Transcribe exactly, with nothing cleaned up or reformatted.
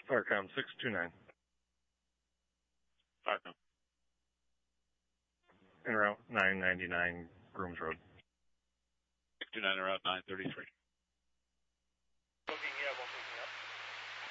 Farcom six two nine. Farcom. En route nine ninety-nine, Grooms Road. six two nine, en route nine thirty-three.